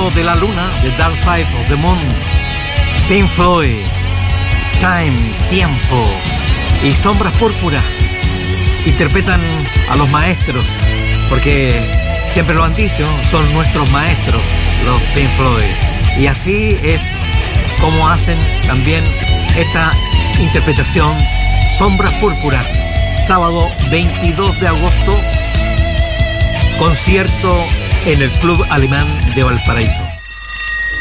lado de la luna, The Dark Side of the Moon. Pink Floyd, Time, Tiempo y Sombras Púrpuras interpretan a los maestros, porque siempre lo han dicho, son nuestros maestros los Pink Floyd, y así es como hacen también esta interpretación. Sombras Púrpuras, sábado 22 de agosto, concierto en el Club Alemán de Valparaíso.